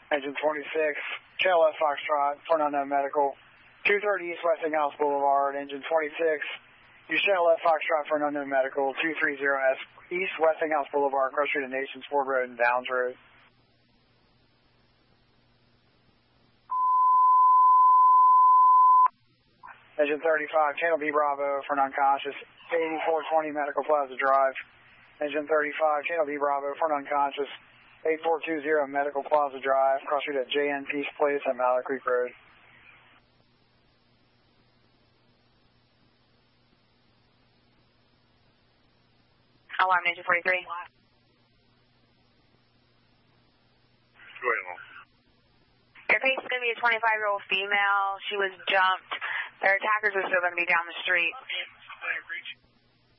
Engine 26, KLF Foxtrot, for an unknown medical. 230 East Westinghouse Boulevard, Engine 26. You KLF Foxtrot for an unknown medical. 230 East Westinghouse Boulevard, cross street of Nations Ford Road and Downs Road. Engine 35, Channel B Bravo for an unconscious. 8420 Medical Plaza Drive. Engine 35, Channel B Bravo for an unconscious. 8420 Medical Plaza Drive, cross street at JN Peace Place at Mallard Creek Road. Alarm Engine 43. Your case is going to be a 25-year-old female. She was jumped. Their attackers are still going to be down the street.